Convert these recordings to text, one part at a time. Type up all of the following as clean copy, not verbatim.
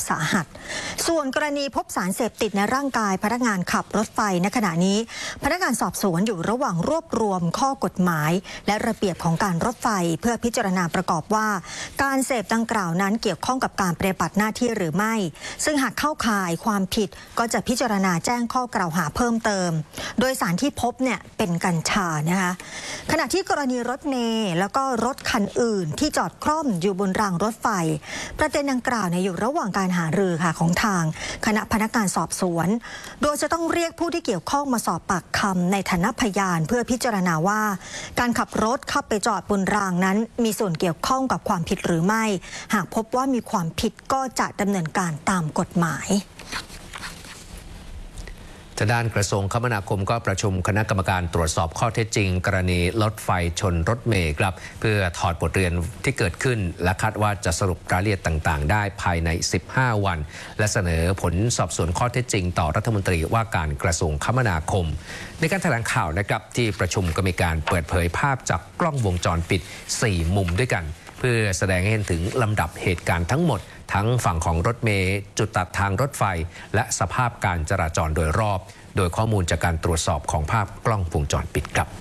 สาหัสส่วนกรณีพบสารเสพติดในร่างกายพนักงานขับรถไฟในขณะนี้พนักงานสอบสวนอยู่ระหว่างรวบรวมข้อกฎหมายและระเบียบของการรถไฟเพื่อพิจารณาประกอบว่าการเสพดังกล่าวนั้นเกี่ยวข้องกับการปฏิบัติหน้าที่หรือไม่ซึ่งหากเข้าข่ายความผิดก็จะพิจารณาแจ้งข้อกล่าวหาเพิ่มเติมโดยสารที่พบเนี่ยเป็นกัญชานะคะขณะที่กรณีรถเมล์แล้วก็รถคันอื่นที่จอดคล่อมอยู่บนรางรถไฟประเด็นดังกล่าวเนี่ยอยู่ระหว่างการหารือค่ะของทางคณะพนักงานสอบสวนโดยจะต้องเรียกผู้ที่เกี่ยวข้องมาสอบปากคำในฐานะพยานเพื่อพิจารณาว่าการขับรถเข้าไปจอดบนรางนั้นมีส่วนเกี่ยวข้องกับความผิดหรือไม่หากพบว่ามีความผิดก็จะดำเนินการตามกฎหมายทางด้านกระทรวงคมนาคมก็ประชุมคณะกรรมการตรวจสอบข้อเท็จจริงกรณีรถไฟชนรถเมล์ครับเพื่อถอดบทเรียนที่เกิดขึ้นและคาดว่าจะสรุปรายละเอียดต่างๆได้ภายใน15วันและเสนอผลสอบสวนข้อเท็จจริงต่อรัฐมนตรีว่าการกระทรวงคมนาคมในการแถลงข่าวนะครับที่ประชุมก็มีการเปิดเผยภาพจากกล้องวงจรปิด4มุมด้วยกันเพื่อแสดงให้เห็นถึงลำดับเหตุการณ์ทั้งหมดทั้งฝั่งของรถเมล์จุดตัดทางรถไฟและสภาพการจราจรโดยรอบโดยข้อมูลจากการตรวจสอบของภาพกล้องวงจรปิดครับ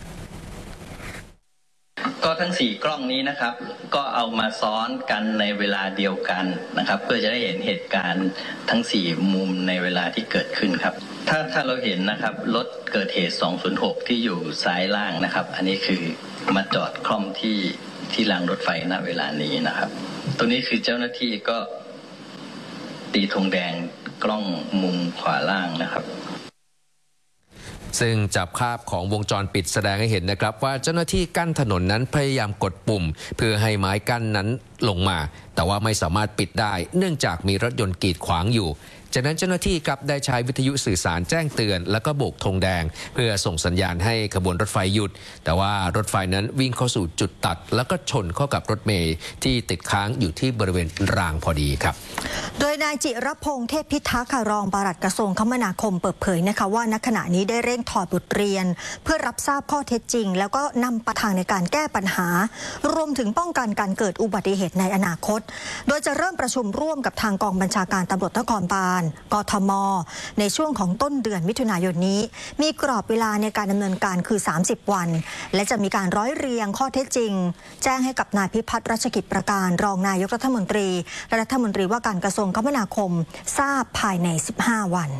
ก็ทั้ง4กล้องนี้นะครับก็เอามาซ้อนกันในเวลาเดียวกันนะครับเพื่อจะได้เห็นเหตุการณ์ทั้ง4มุมในเวลาที่เกิดขึ้นครับถ้าเราเห็นนะครับรถเกิดเหตุ206ที่อยู่ซ้ายล่างนะครับอันนี้คือมาจอดคล่อมที่รางรถไฟณเวลานี้นะครับตรงนี้คือเจ้าหน้าที่ก็ตีธงแดงกล้องมุมขวาล่างนะครับซึ่งจากภาพของวงจรปิดแสดงให้เห็นนะครับว่าเจ้าหน้าที่กั้นถนนนั้นพยายามกดปุ่มเพื่อให้ไม้กั้นนั้นลงมาแต่ว่าไม่สามารถปิดได้เนื่องจากมีรถยนต์กีดขวางอยู่จากนั้นเจ้าหน้าที่ครับได้ใช้วิทยุสื่อสารแจ้งเตือนแล้วก็โบกธงแดงเพื่อส่งสัญญาณให้ขบวนรถไฟหยุดแต่ว่ารถไฟนั้นวิ่งเข้าสู่จุดตัดแล้วก็ชนเข้ากับรถเมล์ที่ติดค้างอยู่ที่บริเวณรางพอดีครับโดยนายจิรพงษ์เทพพิทักษ์รองปลัดกระทรวงคมนาคมเปิดเผยนะคะว่าณขณะนี้ได้เร่งถอดบทเรียนเพื่อรับทราบข้อเท็จจริงแล้วก็นำประทางในการแก้ปัญหารวมถึงป้องกันการเกิดอุบัติเหตุในอนาคตโดยจะเริ่มประชุมร่วมกับทางกองบัญชาการตำรวจนครบาลกทม.ในช่วงของต้นเดือนมิถุนายนนี้มีกรอบเวลาในการดำเนินการคือ30วันและจะมีการร้อยเรียงข้อเท็จจริงแจ้งให้กับนายพิพัฒน์รัชกิจประการรองนายกรัฐมนตรีและรัฐมนตรีว่าการกระทรวงคมนาคมทราบภายใน15วัน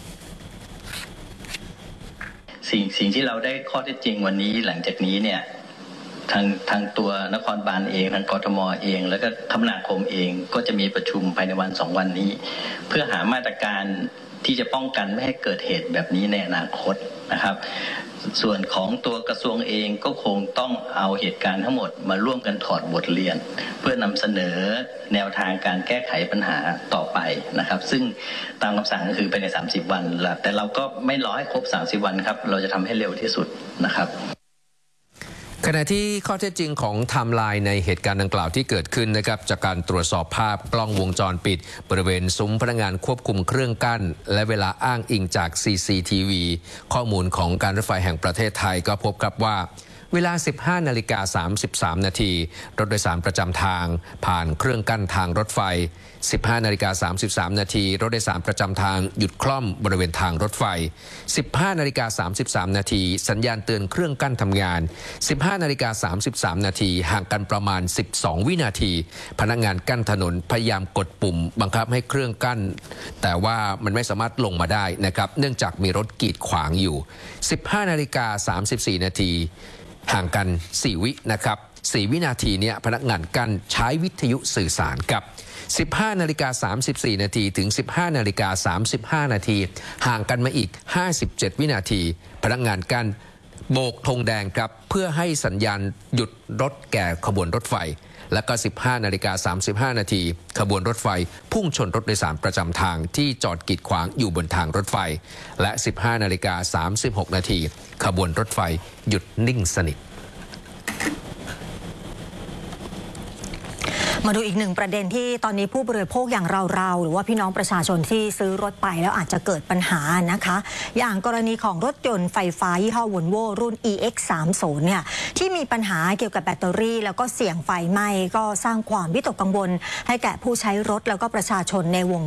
สิ่งที่เราได้ข้อเท็จจริงวันนี้หลังจากนี้เนี่ยทางตัวนครบาลเองทางกทมเองแล้วก็คมนาคมเองก็จะมีประชุมภายในวัน2วันนี้เพื่อหามาตรการที่จะป้องกันไม่ให้เกิดเหตุแบบนี้ในอนาคตนะครับส่วนของตัวกระทรวงเองก็คงต้องเอาเหตุการณ์ทั้งหมดมาร่วมกันถอดบทเรียนเพื่อนำเสนอแนวทางการแก้ไขปัญหาต่อไปนะครับซึ่งตามคำสั่งก็คือภายใน30วันแต่เราก็ไม่รอให้ครบ30วันครับเราจะทำให้เร็วที่สุดนะครับขณะที่ข้อเท็จจริงของไทม์ไลน์ในเหตุการณ์ดังกล่าวที่เกิดขึ้นนะครับจากการตรวจสอบภาพกล้องวงจรปิดบริเวณซุ้มพนักงานควบคุมเครื่องกั้นและเวลาอ้างอิงจาก CCTV ข้อมูลของการรถไฟแห่งประเทศไทยก็พบครับว่าเวลา 15:33 นาทีรถโดยสารประจำทางผ่านเครื่องกั้นทางรถไฟ 15:33 นาทีรถโดยสารประจำทางหยุดคล่อมบริเวณทางรถไฟ 15:33 นาทีสัญญาณเตือนเครื่องกั้นทำงาน 15:33 นาทีห่างกันประมาณ12วินาทีพนักงานกั้นถนนพยายามกดปุ่มบังคับให้เครื่องกั้นแต่ว่ามันไม่สามารถลงมาได้นะครับเนื่องจากมีรถกีดขวางอยู่ 15:34 นาทีห่างกัน4วินะครับ4วินาทีเนี่ยพนักงานกั้นใช้วิทยุสื่อสารกับ 15:34 นาทีถึง 15:35 นาทีห่างกันมาอีก57วินาทีพนักงานกั้นโบกธงแดงครับเพื่อให้สัญญาณหยุดรถแก่ขบวนรถไฟและก็ 15:35 นาทีขบวนรถไฟพุ่งชนรถโดยสารประจำทางที่จอดกีดขวางอยู่บนทางรถไฟและ 15:36 นาทีขบวนรถไฟหยุดนิ่งสนิทมาดูอีกหนึ่งประเด็นที่ตอนนี้ผู้บริโภคอย่างเราหรือว่าพี่น้องประชาชนที่ซื้อรถไปแล้วอาจจะเกิดปัญหานะคะอย่างกรณีของรถยนต์ไฟฟ้ายี่ห้อวอลโว่รุ่น EX30 เนี่ยที่มีปัญหาเกี่ยวกับแบตเตอรี่แล้วก็เสี่ยงไฟไหม้ก็สร้างความวิตกกังวลให้แก่ผู้ใช้รถแล้วก็ประชาชนในวง